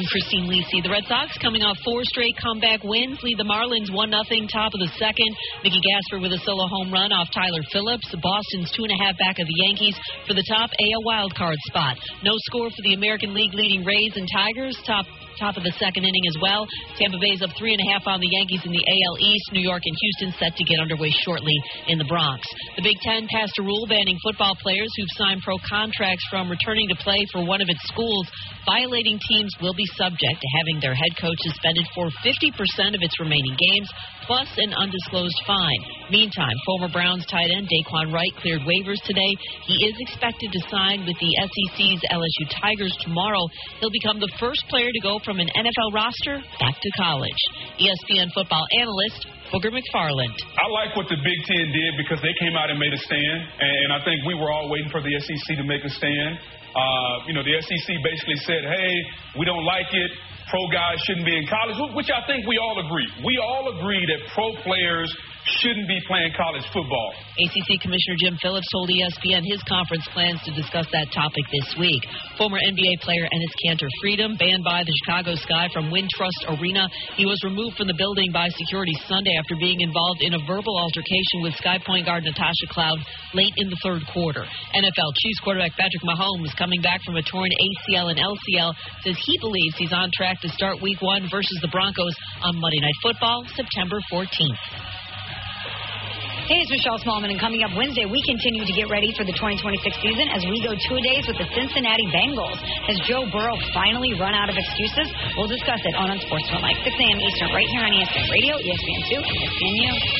Christine Lisi. The Red Sox coming off 4 straight comeback wins, lead the Marlins 1-0 top of the second. Mickey Gasper with a solo home run off Tyler Phillips. Boston's 2.5 back of the Yankees for the top AL wildcard spot. No score for the American League leading Rays and Tigers. Top of the second inning as well. Tampa Bay's up 3.5 on the Yankees in the AL East. New York and Houston set to get underway shortly in the Bronx. The Big Ten passed a rule banning football players who've signed pro contracts from returning to play for one of its schools. Violating teams will be subject to having their head coach suspended for 50% of its remaining games, plus an undisclosed fine. Meantime, former Browns tight end Daquan Wright cleared waivers today. He is expected to sign with the SEC's LSU Tigers tomorrow. He'll become the first player to go from an NFL roster back to college. ESPN football analyst Booger McFarland. I like what the Big Ten did because they came out and made a stand, and I think we were all waiting for the SEC to make a stand. The SEC basically said, hey, we don't like it. Pro guys shouldn't be in college, which I think we all agree. We all agree that pro players shouldn't be playing college football. ACC Commissioner Jim Phillips told ESPN his conference plans to discuss that topic this week. Former NBA player Enes Kanter Freedom banned by the Chicago Sky from Wintrust Arena. He was removed from the building by security Sunday after being involved in a verbal altercation with Sky point guard Natasha Cloud late in the third quarter. NFL Chiefs quarterback Patrick Mahomes, coming back from a torn ACL and LCL, says he believes he's on track to start Week 1 versus the Broncos on Monday Night Football, September 14th. Hey, it's Michelle Smallman, and coming up Wednesday, we continue to get ready for the 2026 season as we go 2-a-days with the Cincinnati Bengals. Has Joe Burrow finally run out of excuses? We'll discuss it on Unsportsmanlike, 6 a.m. Eastern, right here on ESPN Radio, ESPN2, and ESPNU.